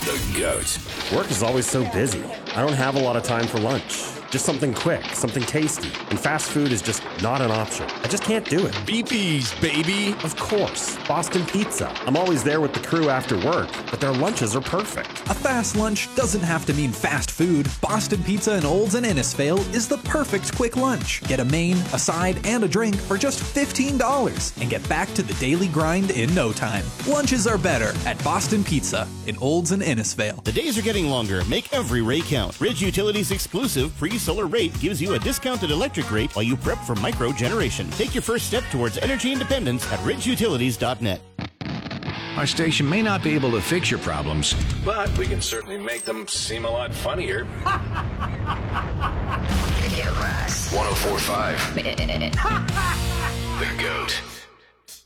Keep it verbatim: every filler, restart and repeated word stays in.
The GOAT. Work is always so busy. I don't have a lot of time for lunch. Just something quick, something tasty. And fast food is just not an option. I just can't do it. B P's, baby. Of course. Boston Pizza. I'm always there with the crew after work, but their lunches are perfect. A fast lunch doesn't have to mean fast food. Boston Pizza in Olds and Innisfail is the perfect quick lunch. Get a main, a side, and a drink for just fifteen dollars and get back to the daily grind in no time. Lunches are better at Boston Pizza in Olds and Innisfail. The days are getting longer. Make every ray count. Ridge Utilities exclusive pre-solar rate gives you a discounted electric rate while you prep for micro generation. Take your first step towards energy independence at ridge utilities dot net. Our station may not be able to fix your problems, But we can certainly make them seem a lot funnier. one oh four point five. The GOAT.